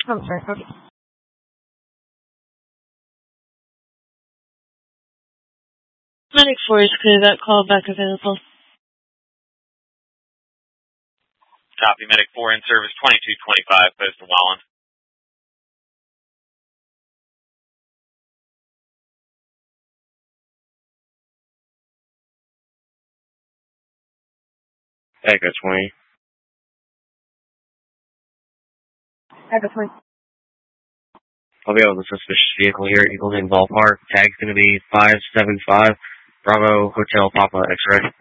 I'm sorry. Okay. Medic 4 is clear. That call back available. Copy. Medic 4 in service 2225, post to Wallen. Echo 20. Echo 20. I'll be able to suspicious vehicle here at Eagle Ballpark. Tag's going to be 575 Bravo Hotel Papa X-Ray.